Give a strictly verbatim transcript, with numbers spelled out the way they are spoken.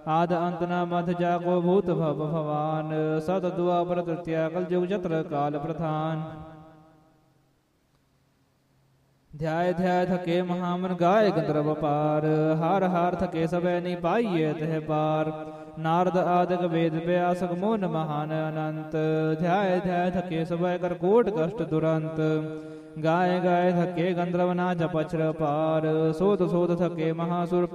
आद अंत न मध जाको भूत भव भवान सत द्वापर तृतीया कल युग चत्र काल प्रधान। ध्याय ध्याय थके महामन गाय गंधर्व पार हार हार थके सबे नहीं पाइये तह पार। नारद आदि वेद व्यासक मोन महान अनंत ध्याय ध्याय थके सबे कर कोट कष्ट दुरंत। गाय गाय थके गंधर्व नाच पछर पार सोत सोत थके महासुर